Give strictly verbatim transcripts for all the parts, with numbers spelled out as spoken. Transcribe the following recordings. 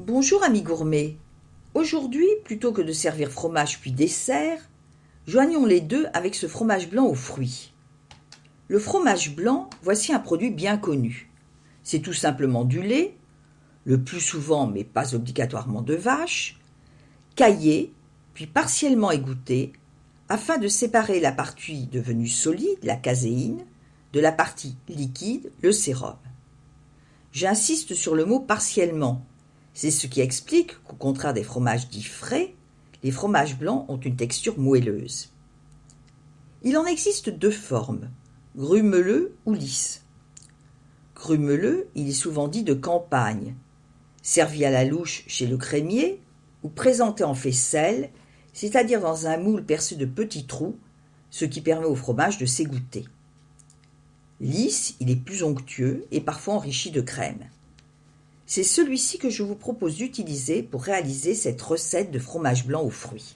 Bonjour amis gourmets. Aujourd'hui, plutôt que de servir fromage puis dessert, joignons les deux avec ce fromage blanc aux fruits. Le fromage blanc, voici un produit bien connu. C'est tout simplement du lait, le plus souvent mais pas obligatoirement de vache, caillé, puis partiellement égoutté, afin de séparer la partie devenue solide, la caséine, de la partie liquide, le sérum. J'insiste sur le mot partiellement. C'est ce qui explique qu'au contraire des fromages dits frais, les fromages blancs ont une texture moelleuse. Il en existe deux formes, grumeleux ou lisse. Grumeleux, il est souvent dit de campagne, servi à la louche chez le crémier ou présenté en faisselle, c'est-à-dire dans un moule percé de petits trous, ce qui permet au fromage de s'égoutter. Lisse, il est plus onctueux et parfois enrichi de crème. C'est celui-ci que je vous propose d'utiliser pour réaliser cette recette de fromage blanc aux fruits.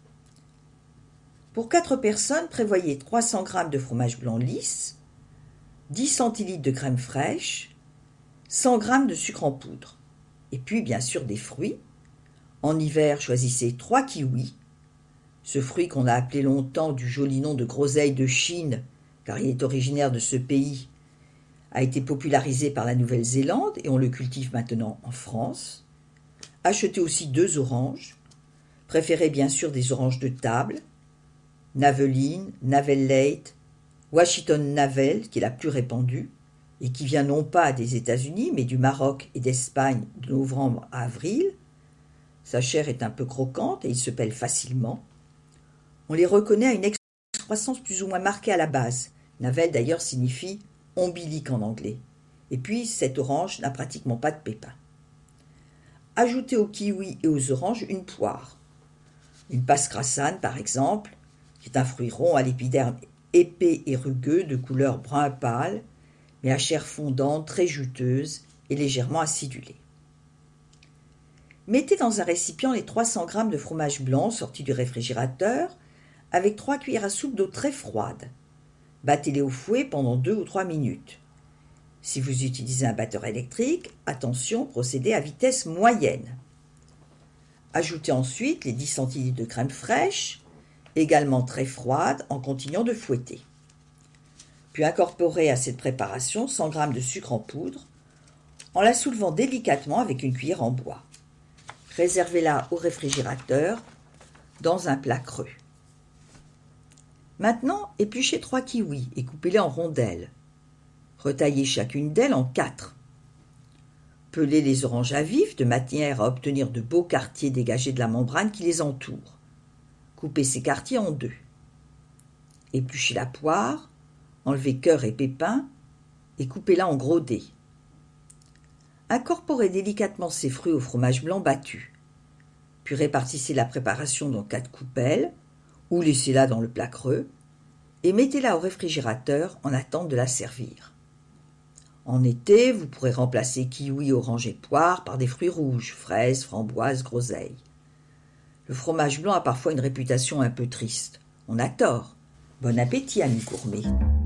Pour quatre personnes, prévoyez trois cents grammes de fromage blanc lisse, dix centilitres de crème fraîche, cent grammes de sucre en poudre, et puis bien sûr des fruits. En hiver, choisissez trois kiwis, ce fruit qu'on a appelé longtemps du joli nom de groseille de Chine, car il est originaire de ce pays, a été popularisé par la Nouvelle-Zélande et on le cultive maintenant en France. Achetez aussi deux oranges, préférez bien sûr des oranges de table, Naveline, Navel Late, Washington Navel, qui est la plus répandue, et qui vient non pas des États-Unis, mais du Maroc et d'Espagne de novembre à avril. Sa chair est un peu croquante et il se pèle facilement. On les reconnaît à une excroissance plus ou moins marquée à la base. Navel d'ailleurs signifie ombilique en anglais. Et puis cette orange n'a pratiquement pas de pépins. Ajoutez aux kiwis et aux oranges une poire. Une pascrasane par exemple, qui est un fruit rond à l'épiderme épais et rugueux de couleur brun pâle, mais à chair fondante, très juteuse et légèrement acidulée. Mettez dans un récipient les trois cents grammes de fromage blanc sorti du réfrigérateur avec trois cuillères à soupe d'eau très froide. Battez-les au fouet pendant deux ou trois minutes. Si vous utilisez un batteur électrique, attention, procédez à vitesse moyenne. Ajoutez ensuite les dix centilitres de crème fraîche, également très froide, en continuant de fouetter. Puis incorporez à cette préparation cent grammes de sucre en poudre, en la soulevant délicatement avec une cuillère en bois. Réservez-la au réfrigérateur dans un plat creux. Maintenant, épluchez trois kiwis et coupez-les en rondelles. Retaillez chacune d'elles en quatre. Pelez les oranges à vif de manière à obtenir de beaux quartiers dégagés de la membrane qui les entoure. Coupez ces quartiers en deux. Épluchez la poire, enlevez cœur et pépins et coupez-la en gros dés. Incorporez délicatement ces fruits au fromage blanc battu. Puis répartissez la préparation dans quatre coupelles ou laissez-la dans le plat creux et mettez-la au réfrigérateur en attente de la servir. En été, vous pourrez remplacer kiwis, oranges et poires par des fruits rouges, fraises, framboises, groseilles. Le fromage blanc a parfois une réputation un peu triste. On a tort. Bon appétit, amis gourmets.